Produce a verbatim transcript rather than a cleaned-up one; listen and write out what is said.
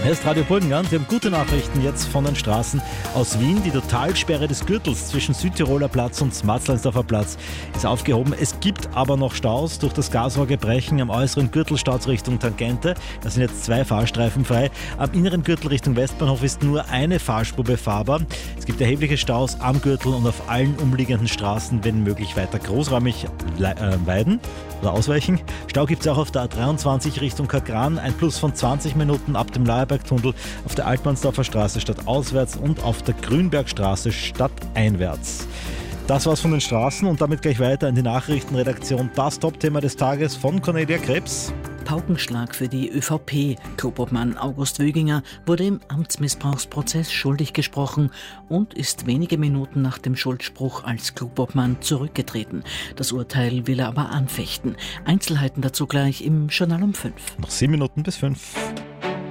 Hier ist Radio Burgenland. Wir haben gute Nachrichten jetzt von den Straßen aus Wien. Die Totalsperre des Gürtels zwischen Südtiroler Platz und Matzleinsdorfer Platz ist aufgehoben. Es gibt aber noch Staus durch das Gasrohrbrechen am äußeren Gürtelstauz Richtung Tangente. Da sind jetzt zwei Fahrstreifen frei. Am inneren Gürtel Richtung Westbahnhof ist nur eine Fahrspur befahrbar. Es gibt erhebliche Staus am Gürtel und auf allen umliegenden Straßen, wenn möglich, weiter großräumig weiden oder ausweichen. Stau gibt es auch auf der A dreiundzwanzig Richtung Kagran. Ein Plus von zwanzig Minuten ab dem Laerbergtunnel, auf der Altmannsdorfer Straße stadtauswärts und auf der Grünbergstraße stadteinwärts. Das war's von den Straßen und damit gleich weiter in die Nachrichtenredaktion. Das Top-Thema des Tages von Cornelia Krebs. Paukenschlag für die ÖVP. Klubobmann August Wöginger wurde im Amtsmissbrauchsprozess schuldig gesprochen und ist wenige Minuten nach dem Schuldspruch als Klubobmann zurückgetreten. Das Urteil will er aber anfechten. Einzelheiten dazu gleich im Journal um fünf. Noch sieben Minuten bis fünf.